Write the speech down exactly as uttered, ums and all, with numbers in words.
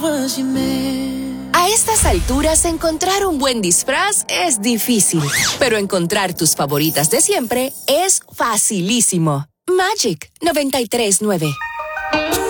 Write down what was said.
A estas alturas, encontrar un buen disfraz es difícil, pero encontrar tus favoritas de siempre es facilísimo. Magic noventa y tres nueve.